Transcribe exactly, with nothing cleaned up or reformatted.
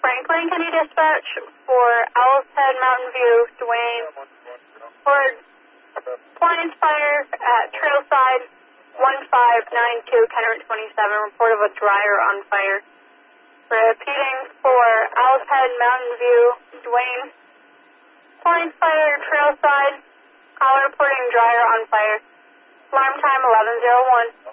Franklin County Dispatch for Owl's Head Mountain View, Dwayne. For appliance fire at Trailside one five nine two, Kenner twenty-seven, report of a dryer on fire. Repeating for Owl's Head Mountain View, Dwayne. Appliance fire at Trailside, caller reporting dryer on fire. Alarm time eleven oh one.